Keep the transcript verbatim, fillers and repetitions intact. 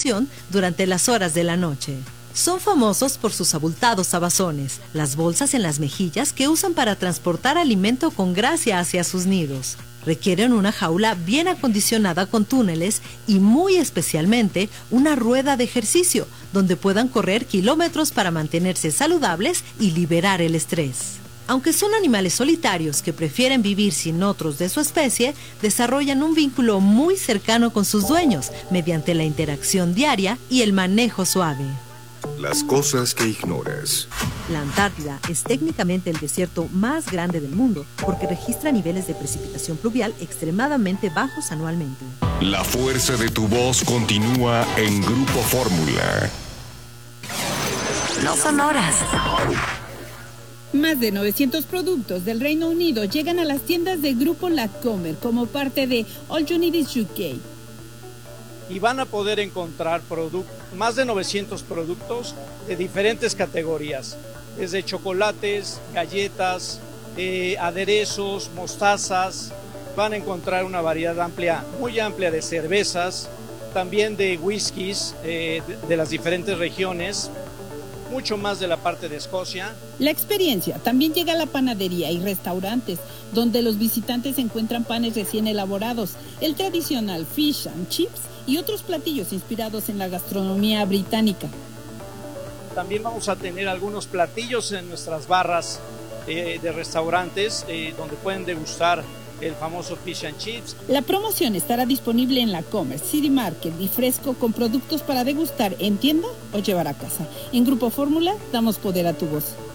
promoción durante las horas de la noche. Son famosos por sus abultados sabazones, las bolsas en las mejillas que usan para transportar alimento con gracia hacia sus nidos. Requieren una jaula bien acondicionada con túneles y muy especialmente una rueda de ejercicio donde puedan correr kilómetros para mantenerse saludables y liberar el estrés. Aunque son animales solitarios que prefieren vivir sin otros de su especie, desarrollan un vínculo muy cercano con sus dueños mediante la interacción diaria y el manejo suave. Las cosas que ignoras. La Antártida es técnicamente el desierto más grande del mundo porque registra niveles de precipitación pluvial extremadamente bajos anualmente. La fuerza de tu voz continúa en Grupo Fórmula. No son horas. Más de novecientos productos del Reino Unido llegan a las tiendas de Grupo Lacomer como parte de All You Need Is U K. Y van a poder encontrar más de novecientos productos de diferentes categorías, desde chocolates, galletas, eh, aderezos, mostazas. Van a encontrar una variedad amplia, muy amplia de cervezas, también de whiskies eh, de, de las diferentes regiones, mucho más de la parte de Escocia. La experiencia también llega a la panadería y restaurantes, donde los visitantes encuentran panes recién elaborados, el tradicional fish and chips y otros platillos inspirados en la gastronomía británica. También vamos a tener algunos platillos en nuestras barras eh, de restaurantes, eh, donde pueden degustar el famoso fish and chips. La promoción estará disponible en Lacomer, City Market y Fresco con productos para degustar en tienda o llevar a casa. En Grupo Fórmula damos poder a tu voz.